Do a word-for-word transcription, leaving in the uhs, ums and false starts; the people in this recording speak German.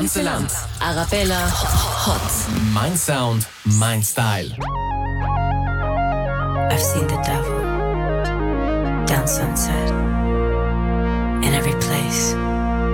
ganze Land. Arabella Hot. Mein Sound, mein Style. I've seen the devil down Sunset in every place.